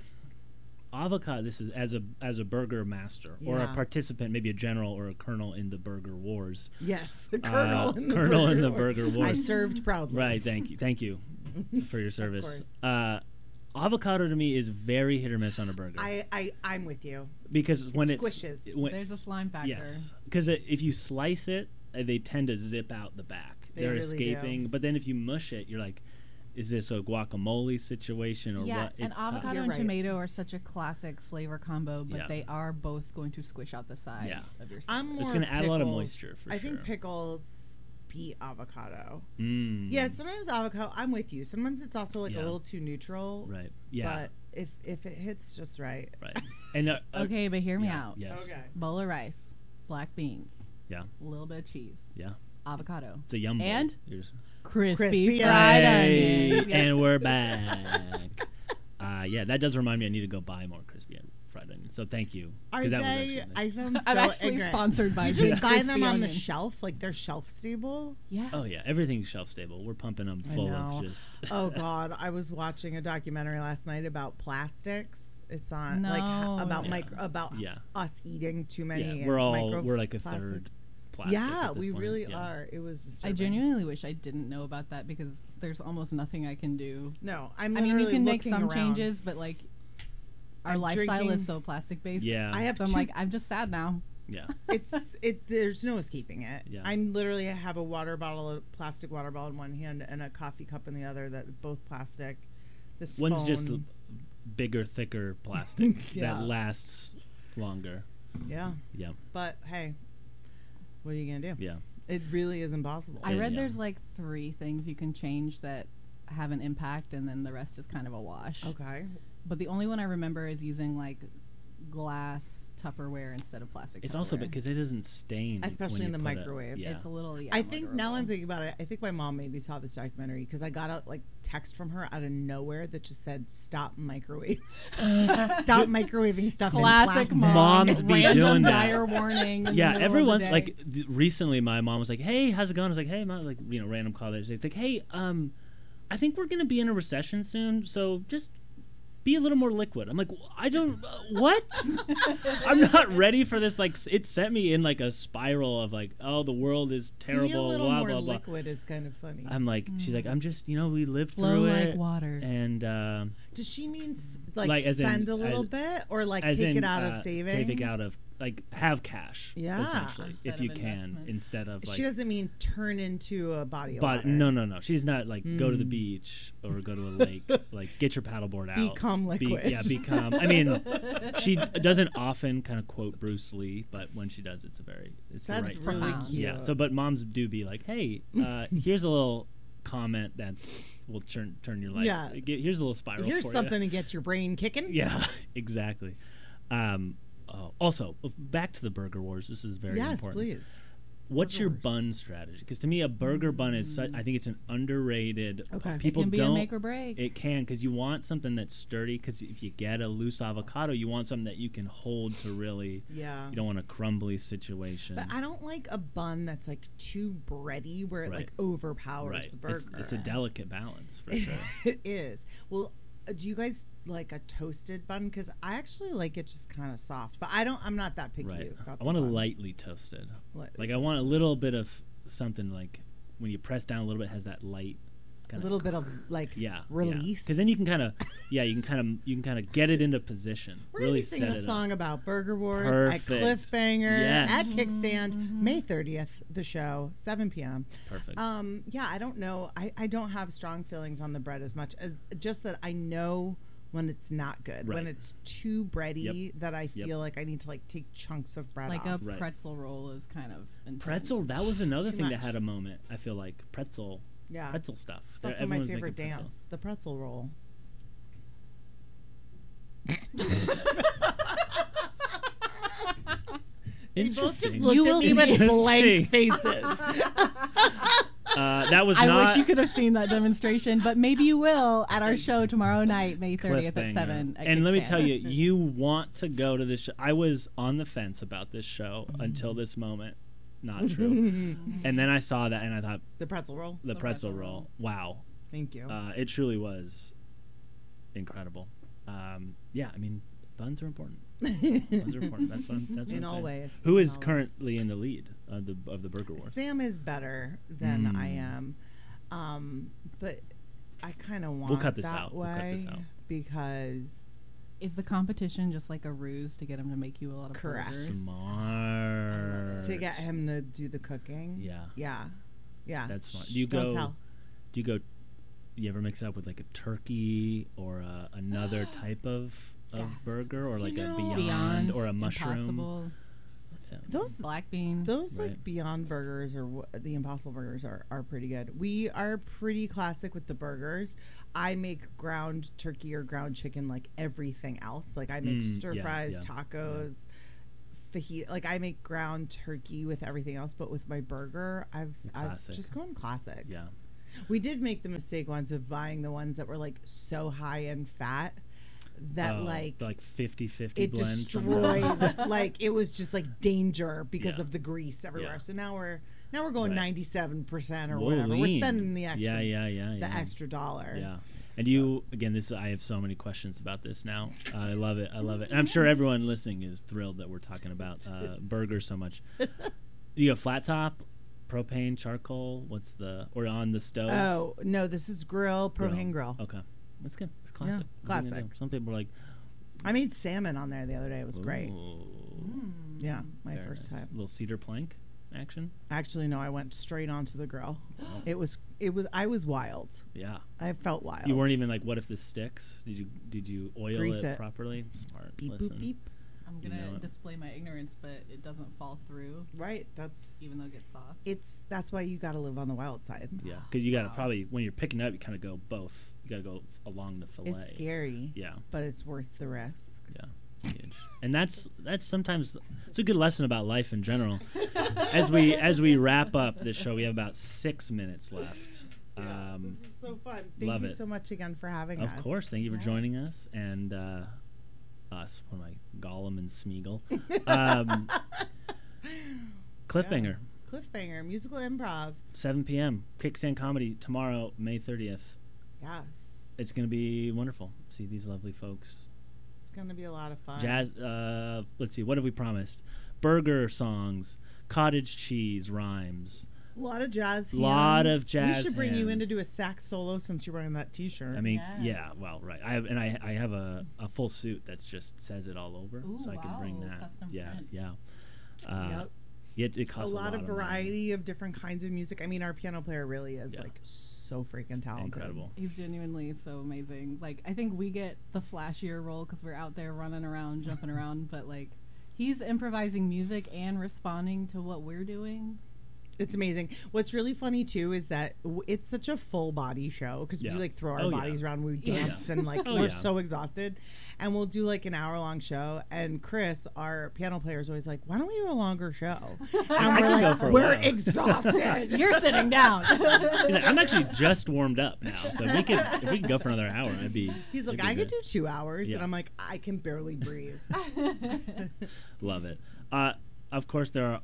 avocado. This is as a as a burger master or a Yeah. participant, maybe a general or a colonel in the burger wars. yes, the Uh, colonel in the colonel burger in the war. burger I wars. served proudly. Right. Thank you. Thank you for your service. course. Uh, avocado to me is very hit or miss on a burger I, I I'm with you. because when it's squishes. it- when- There's a slime factor. yes, because if you slice it, uh, they tend to zip out the back. They They're really escaping. But then if you mush it, you're like, is this a guacamole situation or Yeah, what? and It's tough. avocado You're and right. tomato are such a classic flavor combo, but Yeah. they are both going to squish out the side Yeah. of your I'm salad. more It's gonna add a lot of pickles. moisture, for I think sure. pickles beat avocado. Mm. Yeah, sometimes avocado. I'm with you. Sometimes it's also like Yeah. a little too neutral. Right. Yeah. But if if it hits just right, Right. And uh, uh, Okay, but hear me yeah, out. Yes. Okay. Bowl of rice, black beans, Yeah. a little bit of cheese, Yeah. avocado, It's a yum bowl. And? You're just- crispy, Crispy fried Hey, onions. Yeah. And we're back. uh, yeah, that does remind me. I need to go buy more crispy fried onions. So thank you. Are 'cause that was they? actually- I sound so I'm actually ignorant. sponsored by You Big just buy them Crispy on the Onion. shelf, like they're shelf stable. Yeah. Oh yeah, everything's shelf stable. We're pumping them I full know. of just. Oh God, I was watching a documentary last night about plastics. It's on like No. h- about Yeah. micro about Yeah. us eating too many. Yeah, and we're all micro we're like a plastic. third plastic. Yeah, at this we point. really Yeah. are. It was. I Disturbing. genuinely wish I didn't know about that because there's almost nothing I can do. No, I'm. I mean, you literally can make looking some around. changes, but like our I'm lifestyle drinking- is so plastic based. Yeah. I have So I'm two like, I'm just sad now. Yeah. it's it there's no escaping it. Yeah. I'm literally I have a water bottle, a plastic water bottle in one hand and a coffee cup in the other, that both plastic. This One's just phone- l- bigger, thicker plastic Yeah. that lasts longer. yeah. Yeah. But hey, what are you gonna do? Yeah. It really is impossible. I Yeah, read yeah. there's like three things you can change that have an impact, and then the rest is kind of a wash. okay. But the only one I remember is using like glass Tupperware instead of plastic. It's also Tupperware. because it doesn't stain, Especially when in you the put it- microwave. yeah. It's a little. Yeah, I think now I'm murderable. thinking about it. I think my mom made me saw this documentary because I got a like text from her out of nowhere that just said "Stop microwave, stop microwaving stuff." in Classic plastic." mom. Moms be random doing that. dire warning. in the Yeah, middle of every the once day. like th- recently, my mom was like, "Hey, how's it going?" I was like, "Hey, mom," like you know, random call. There, it's like, "Hey, um, I think we're gonna be in a recession soon, so just be a little more liquid." I'm like, "I don't uh, what? I'm not ready for this." Like, s- it sent me in like a spiral of like, "Oh, the world is terrible." Be a little blah more blah blah. liquid is kind of funny. I'm like, she's like, "I'm just, you know, we lived flow through like it." water. And uh, Does she mean s- like, Like, as in- spend a little as- bit or like as take in, it out uh, of savings? take it out of like have cash, Yeah. essentially, Instead if you of can, investment. instead of like. She doesn't mean turn into a body of But water. no, no, no. She's not like go to the Mm. beach or go to a lake. Like get your paddleboard out. Become Be- liquid. yeah, become. I mean, she doesn't often kind of quote Bruce Lee, but when she does, it's a very it's That's the right really time. cute. Yeah. So, but moms do be like, hey, uh, here's a little comment that's will turn turn your life. Yeah. Get- Here's a little spiral. Here's for something to get your brain kicking. You. Yeah, exactly. Um, uh, also, back to the burger wars. This is very yes, important. please. What's Burger your wars. bun strategy? Because to me, a burger bun is such, I think it's an underrated. Okay. It People it can be don't. a make or break. It can because you want something that's sturdy. Because if you get a loose avocado, you want something that you can hold to really. Yeah. You don't want a crumbly situation. But I don't like a bun that's like too bready where it Right. like overpowers right. the burger. It's, it's a delicate balance for sure. It is. Well, uh, do you guys like a toasted bun? Because I actually like it just kind of soft. But I don't. I'm not that picky Right. about I the want it bun. lightly toasted. Lightly Like I want a little bit of something like when you press down a little bit, it has that light. a Kinda little bit of like yeah release. because then you can kind of yeah you can kind of you can kind of get it into position. We're really gonna be singing set a it song up. about Burger Wars Perfect. at Cliffhanger Yes. at Kickstand, May thirtieth. The show, seven p.m. Perfect. Um, yeah, I don't know. I, I don't have strong feelings on the bread as much as just that I know when it's not good. When Right. it's too bready that I Yep. feel like I need to like take chunks of bread like off. a Right. pretzel roll is kind of intense. Pretzel. That was another Too thing that much. had a moment. I feel like pretzel, yeah. pretzel stuff. It's There- also my everyone's favorite making pretzel. dance, the pretzel roll. They both just Interesting. looked You at will me with see. blank faces. Uh, that was I not wish you could have seen that demonstration, but maybe you will at our show tomorrow night, May thirtieth at cliffhanger. seven. At And let me Kickstand. tell you, you want to go to this show. I was on the fence about this show Mm-hmm. until this moment. Not true. And then I saw that and I thought, The pretzel roll. the, The pretzel, pretzel roll. roll. Wow. Thank you. Uh, it truly was incredible. Um, yeah, I mean, buns are important. Buns are important. That's what I'm, that's what In I'm all saying. ways. Who in is all ways. currently in the lead of the of the burger war? Sam is better than I Mm. am, um, but I kind of want We'll cut this that out. way We'll cut this out. because Is the competition just like a ruse to get him to make you a lot of Correct. burgers? Smart. to get him to do the cooking. Yeah. yeah, yeah. That's smart. Shh, Do you don't go? tell. Do you go? You ever mix it up with like a turkey or a, another type of, of Yes. burger or You like know- a beyond, Beyond or a mushroom? Impossible. Yeah. Those Black bean. those Right. like Beyond Burgers or wh- the Impossible Burgers are, are pretty good. We are pretty classic with the burgers. I make ground turkey or ground chicken like everything else. Like I make Mm, stir yeah, fries, yeah, tacos, fajita. Like I make ground turkey with everything else, but with my burger, I've I've Classic. just gone classic. Yeah. We did make the mistake once of buying the ones that were like so high in fat that Oh, like the, like fifty fifty it blend. destroyed like it was just like danger because Yeah. of the grease everywhere. Yeah. So now we're now we're going Right. ninety-seven percent or Whoa, whatever. We're lean. spending the extra Yeah, yeah, yeah, the yeah. extra dollar. Yeah. And you, again, this I have so many questions about this now. I love it. I love it. And I'm sure everyone listening is thrilled that we're talking about uh, burgers so much. You have flat top, propane, charcoal. What's the or on the stove? Oh no, this is grill, propane grill. Okay, that's good. It's classic. Yeah, What are you gonna classic. do? Some people are like, I made salmon on there the other day. It was great. "Ooh, Mm. Yeah, my very first nice." time. Little cedar plank action. Actually, no, I went straight onto the grill. It was it was I was wild. Yeah. I felt wild. You weren't even like, what if this sticks? Did you did you oil Grease it, it. properly? Smart. beep Listen. boop beep. I'm You gonna know it. display my ignorance, but it doesn't fall through, Right. That's even though it gets soft. it's that's why you got to live on the wild side. Yeah, because you got to Wow. probably when you're picking up, you kind of go both. You got to go f- along the fillet. It's scary, Yeah, but it's worth the risk. yeah, huge. And that's that's sometimes it's a good lesson about life in general. As we as we wrap up this show, we have about six minutes left. Um, this is so fun. Thank love you it. so much again for having of us. course, thank you for Yeah. joining us and uh, us. What am I, Gollum and Smeagol? Um, Cliffhanger, Cliffhanger, musical improv. seven p.m. Kickstand Comedy tomorrow, May thirtieth. Yes. It's going to be wonderful. See these lovely folks. It's going to be a lot of fun. Jazz. Uh, let's see. What have we promised? Burger songs, cottage cheese rhymes. A lot of jazz hands. Lot of jazz We should bring you in to hands. do a sax solo since you're wearing that T-shirt. I mean, Yes. yeah. Well, right. I have, and I I have a, a full suit that just says it all over, Ooh, so I can bring wow, that. custom Yeah, print. yeah. Uh, Yep. It, it a costs lot, of money. variety of different kinds of music. I mean, our piano player really is Yeah. like so freaking talented. Incredible. He's genuinely so amazing. Like, I think we get the flashier role because we're out there running around, jumping around, but like, he's improvising music and responding to what we're doing. It's amazing. What's really funny too is that w- it's such a full body show because Yeah. we like throw our Oh, yeah. bodies around, we Yeah. dance, and like Oh, we're yeah. so exhausted. And we'll do like an hour long show. And Chris, our piano player, is always like, "Why don't we do a longer show?" And I we're can go like, for a "We're while." exhausted." You're sitting down. He's like, I'm actually just warmed up now, so if we could if we could go for another hour, I'd be. He's like, it'd be "I could good. do two hours," Yeah. and I'm like, "I can barely breathe." Love it. Uh, of course, there are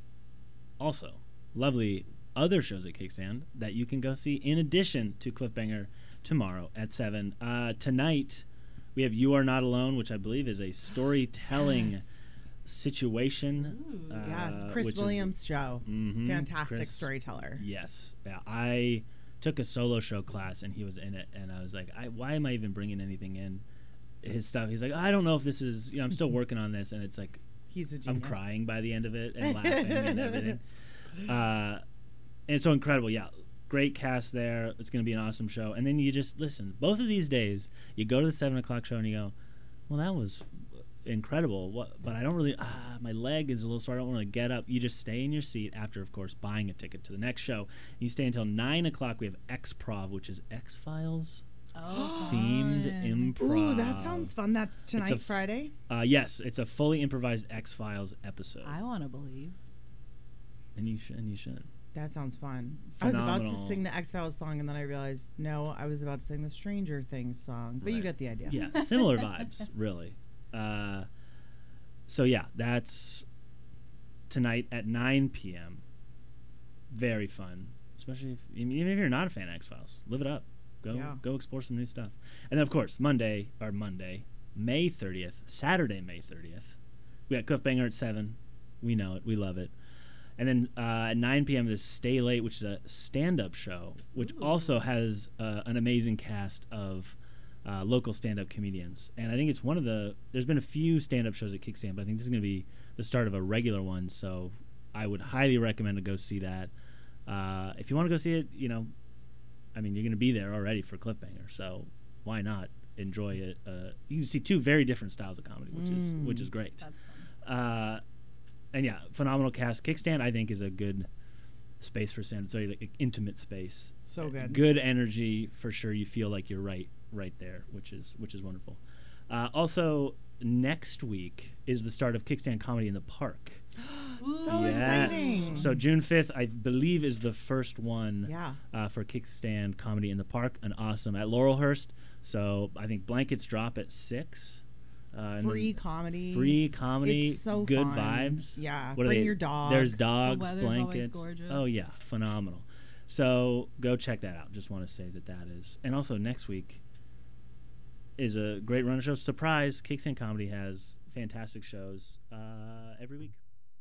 also lovely other shows at Kickstand that you can go see in addition to Cliffhanger tomorrow at seven. Uh, tonight, we have You Are Not Alone, which I believe is a storytelling Yes. situation. Ooh. uh, Yes, Chris which is- Williams' show. Mhm, Fantastic Chris- storyteller. Yes. Yeah, I took a solo show class and he was in it, and I was like, I, why am I even bringing anything in? His stuff. He's like, I don't know if this is, you know, I'm still working on this, and it's like, He's a genius. I'm crying by the end of it and laughing and everything. Uh, and it's so incredible. Yeah. Great cast there. It's going to be an awesome show. And then you just listen. Both of these days, you go to the seven o'clock show and you go, well, that was incredible. What? But I don't really, ah, my leg is a little sore. I don't want to get up. You just stay in your seat after, of course, buying a ticket to the next show. You stay until nine o'clock. We have X-Prov, which is X-Files Oh, themed fun. improv. Ooh, that sounds fun. That's tonight, f- Friday. Uh, yes, it's a fully improvised X-Files episode. I want to believe. and you should. And you should. That sounds fun. I was about to Phenomenal. sing the X Files song, and then I realized no, I was about to sing the Stranger Things song. But you Right. get the idea. Yeah, similar vibes, really. Uh, so yeah, that's tonight at nine p.m. Very fun, especially if I mean, even if you're not a fan of X Files, live it up. Go Yeah. go explore some new stuff. And then of course Monday or Monday, May thirtieth, Saturday May thirtieth, we got Cliffhanger at seven. We know it, we love it. And then uh, at nine p.m. there's Stay Late, which is a stand-up show, which Ooh. also has uh, an amazing cast of uh, local stand-up comedians. And I think it's one of the. There's been a few stand-up shows at Kickstand, but I think this is going to be the start of a regular one. So I would highly recommend to go see that. Uh, if you want to go see it, you know, I mean, you're going to be there already for Cliffhanger, so why not enjoy it? Uh, you can see two very different styles of comedy, which is which is great. That's fun. Uh, and yeah, phenomenal cast. Kickstand, I think, is a good space for stand. It's a like, intimate space. So good. Good energy for sure. You feel like you're right, right there, which is which is wonderful. Uh, also, next week is the start of Kickstand Comedy in the Park. So yes. exciting. So June fifth, I believe, is the first one Yeah. uh, for Kickstand Comedy in the Park, and awesome at Laurelhurst. So I think blankets drop at six. Uh, Free comedy. Free comedy. It's so good fun. vibes. Yeah. What are Bring they? your dog. There's dogs, weather's always blankets. gorgeous. Oh yeah, phenomenal. So go check that out. Just want to say that that is, and also next week is a great run of shows. Surprise! Kickstand Comedy has fantastic shows uh, every week.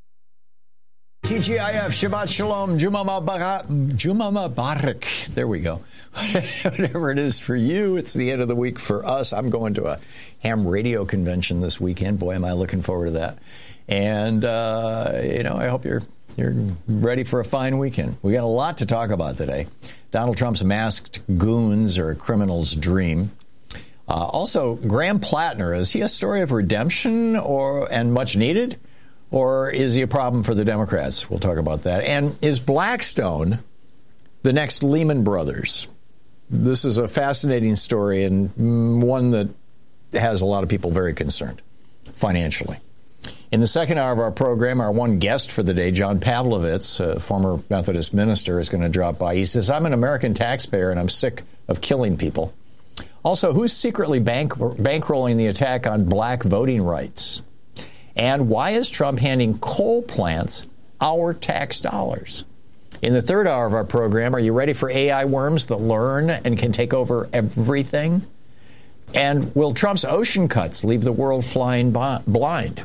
T G I F, Shabbat Shalom, Juma Mubarak, Juma Mubarak. There we go. Whatever it is for you, it's the end of the week for us. I'm going to a ham radio convention this weekend. Boy, am I looking forward to that. And, uh, you know, I hope you're you're ready for a fine weekend. We got a lot to talk about today. Donald Trump's masked goons are a criminal's dream. Uh, also, Graham Plattner, is he a story of redemption or and much needed? Or is he a problem for the Democrats? We'll talk about that. And is Blackstone the next Lehman Brothers? This is a fascinating story and one that has a lot of people very concerned financially. In the second hour of our program, our one guest for the day, John Pavlovitz, a former Methodist minister, is going to drop by. He says, I'm an American taxpayer and I'm sick of killing people. Also, who's secretly bank- bankrolling the attack on black voting rights? And why is Trump handing coal plants our tax dollars? In the third hour of our program, are you ready for A I worms that learn and can take over everything? And will Trump's ocean cuts leave the world flying blind?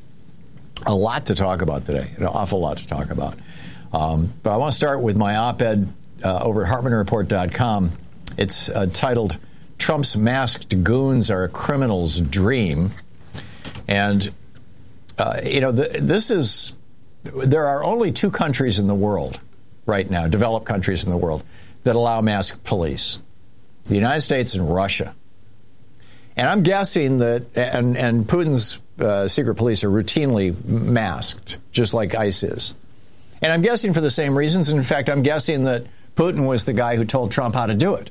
A lot to talk about today, an awful lot to talk about. Um, but I want to start with my op-ed uh, over at Hartmann Report dot com. It's uh, titled, Trump's Masked Goons Are a Criminal's Dream. And Uh, you know, the, this is, there are only two countries in the world right now, developed countries in the world, that allow masked police, the United States and Russia. And I'm guessing that, and, and Putin's uh, secret police are routinely masked, just like ICE is. And I'm guessing for the same reasons. And in fact, I'm guessing that Putin was the guy who told Trump how to do it.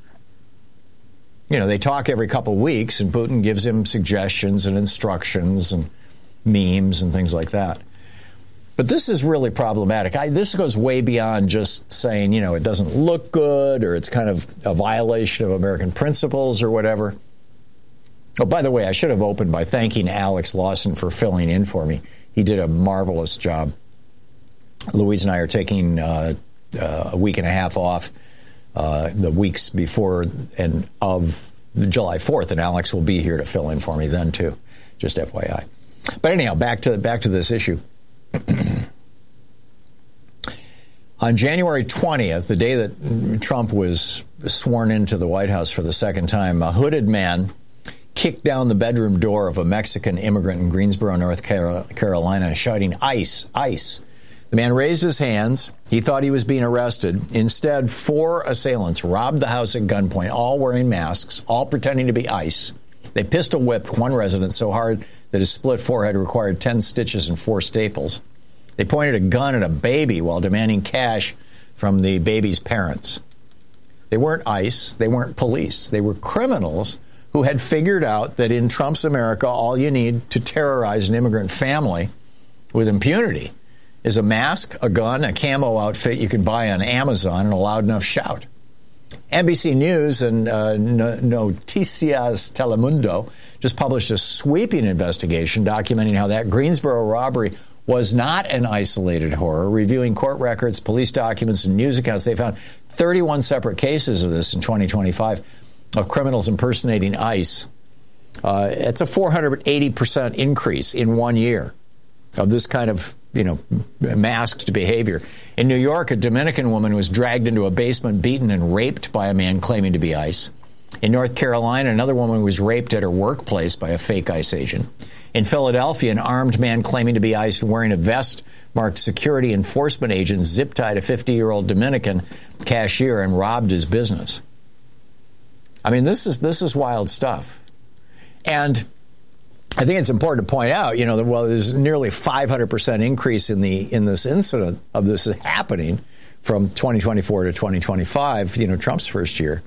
You know, they talk every couple of weeks, and Putin gives him suggestions and instructions and memes and things like that. But this is really problematic. I, this goes way beyond just saying, you know, it doesn't look good or it's kind of a violation of American principles or whatever. Oh, by the way, I should have opened by thanking Alex Lawson for filling in for me. He did a marvelous job. Louise and I are taking uh, uh, a week and a half off uh, the weeks before and of July fourth, and Alex will be here to fill in for me then, too. Just F Y I. But anyhow, back to back to this issue. On January twentieth, the day that Trump was sworn into the White House for the second time, a hooded man kicked down the bedroom door of a Mexican immigrant in Greensboro, North Carolina, shouting, "ICE, ICE." The man raised his hands. He thought he was being arrested. Instead, four assailants robbed the house at gunpoint, all wearing masks, all pretending to be ICE. They pistol whipped one resident so hard that his split forehead required ten stitches and four staples. They pointed a gun at a baby while demanding cash from the baby's parents. They weren't ICE. They weren't police. They were criminals who had figured out that in Trump's America, all you need to terrorize an immigrant family with impunity is a mask, a gun, a camo outfit you can buy on Amazon, and a loud enough shout. N B C News and uh, Noticias Telemundo just published a sweeping investigation documenting how that Greensboro robbery was not an isolated horror. Reviewing court records, police documents, and news accounts, they found thirty-one separate cases of this in twenty twenty-five of criminals impersonating ICE. Uh, it's a four hundred eighty percent increase in one year of this kind of, you know, masked behavior. In New York, a Dominican woman was dragged into a basement, beaten, and raped by a man claiming to be ICE. In North Carolina, another woman was raped at her workplace by a fake ICE agent. In Philadelphia, an armed man claiming to be ICE and wearing a vest marked security enforcement agent zip-tied a fifty-year-old Dominican cashier and robbed his business. I mean, this is this is wild stuff. And I think it's important to point out, you know, that while there's nearly five hundred percent increase in the in this incident of this happening from twenty twenty-four to twenty twenty-five, you know, Trump's first year,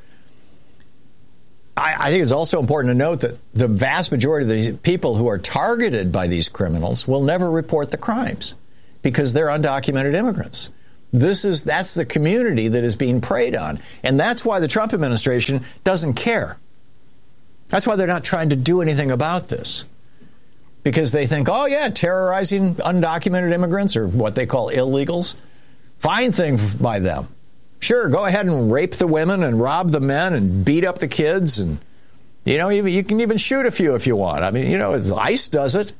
I, I think it's also important to note that the vast majority of the people who are targeted by these criminals will never report the crimes because they're undocumented immigrants. This is that's the community that is being preyed on. And that's why the Trump administration doesn't care. That's why they're not trying to do anything about this. Because they think, oh, yeah, terrorizing undocumented immigrants or what they call illegals, fine thing by them. Sure, go ahead and rape the women and rob the men and beat up the kids. And, you know, even, you can even shoot a few if you want. I mean, you know, ICE does it.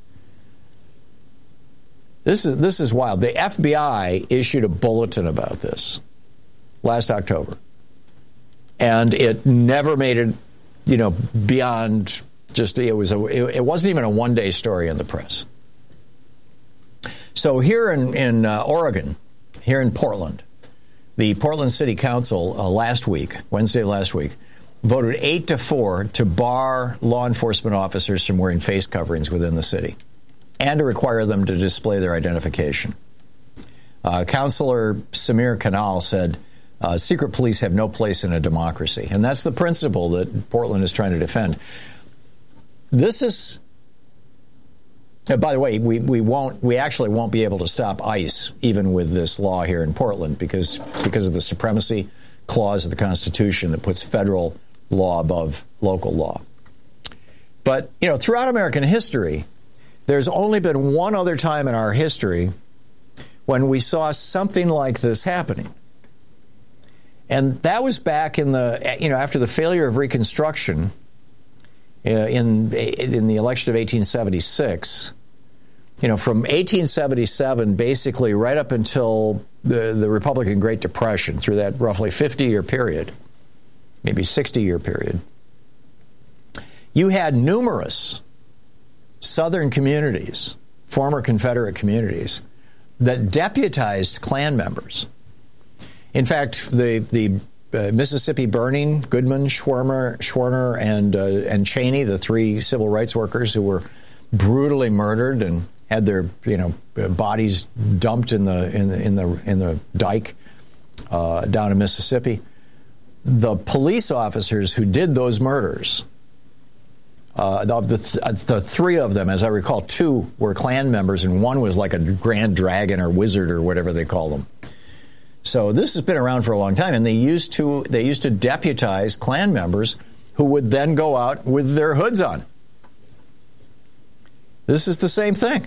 This is this is wild. The F B I issued a bulletin about this last October. And it never made it, you know, beyond just, it was a, it wasn't even a one-day story in the press. So here in, in uh, Oregon, here in Portland, the Portland City Council uh, last week, Wednesday last week, voted eight to four to bar law enforcement officers from wearing face coverings within the city and to require them to display their identification. Uh, Councilor Samir Kanal said, uh, secret police have no place in a democracy. And that's the principle that Portland is trying to defend. This is, uh, by the way, we, we won't, we actually won't be able to stop ICE even with this law here in Portland because, because of the supremacy clause of the Constitution that puts federal law above local law. But, you know, throughout American history, there's only been one other time in our history when we saw something like this happening. And that was back in the, you know, after the failure of Reconstruction uh, in, in the election of eighteen seventy-six. You know, from eighteen seventy-seven, basically right up until the, the Republican Great Depression, through that roughly fifty-year period, maybe sixty-year period, you had numerous Southern communities, former Confederate communities, that deputized Klan members. In fact, the the uh, Mississippi Burning, Goodman, Schwerner, Schwerner, and uh, and Cheney, the three civil rights workers who were brutally murdered and had their you know bodies dumped in the in the in the, in the dike uh, down in Mississippi. The police officers who did those murders, Uh, of the, th- the three of them, as I recall, two were Klan members, and one was like a grand dragon or wizard or whatever they call them. So this has been around for a long time, and they used to they used to deputize Klan members who would then go out with their hoods on. This is the same thing.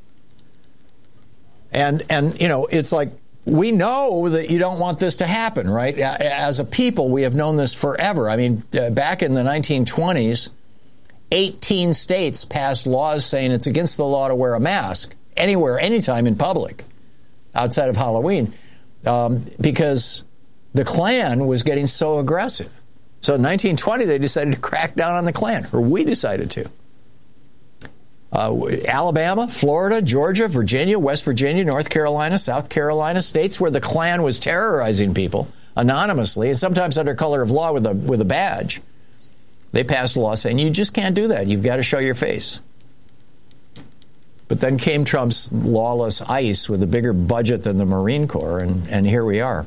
And and you know, it's like, we know that you don't want this to happen, right? As a people, we have known this forever. I mean, uh, back in the nineteen twenties, eighteen states passed laws saying it's against the law to wear a mask anywhere, anytime in public, outside of Halloween, um, because the Klan was getting so aggressive. So in nineteen twenty, they decided to crack down on the Klan, or we decided to. Uh, Alabama, Florida, Georgia, Virginia, West Virginia, North Carolina, South Carolina, states where the Klan was terrorizing people anonymously, and sometimes under color of law with a with a badge. They passed a law saying you just can't do that. You've got to show your face. But then came Trump's lawless ICE with a bigger budget than the Marine Corps, and, and here we are.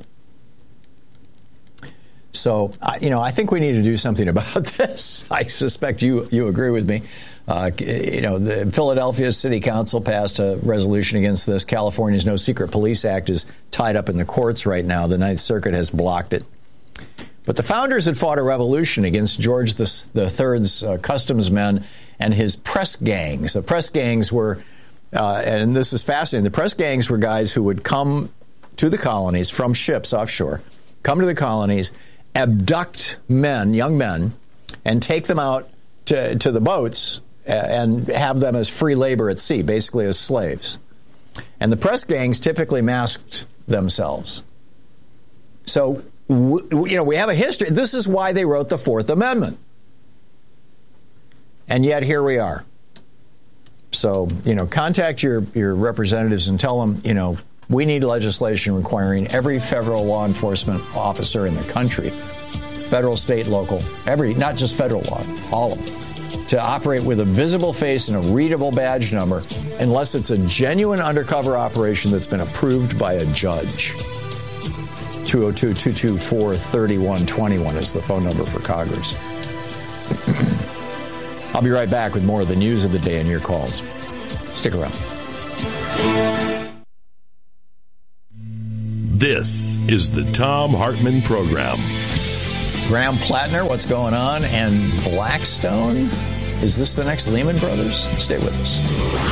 So, uh, you know, I think we need to do something about this. I suspect you you agree with me. Uh, you know, the Philadelphia City Council passed a resolution against this. California's No Secret Police Act is tied up in the courts right now. The Ninth Circuit has blocked it. But the founders had fought a revolution against George the Third's uh, customs men and his press gangs. The press gangs were, uh, and this is fascinating, the press gangs were guys who would come to the colonies from ships offshore, come to the colonies, abduct men, young men, and take them out to, to the boats and have them as free labor at sea, basically as slaves. And the press gangs typically masked themselves. So, you know, we have a history. This is why they wrote the Fourth Amendment. And yet here we are. So, you know, contact your, your representatives and tell them, you know, we need legislation requiring every federal law enforcement officer in the country, federal, state, local, every, not just federal law, all of them, to operate with a visible face and a readable badge number unless it's a genuine undercover operation that's been approved by a judge. two oh two, two two four, three one two one is the phone number for Coggers. I'll be right back with more of the news of the day and your calls. Stick around. This is the Thom Hartmann Program. Graham Plattner, what's going on? And Blackstone? Is this the next Lehman Brothers? Stay with us.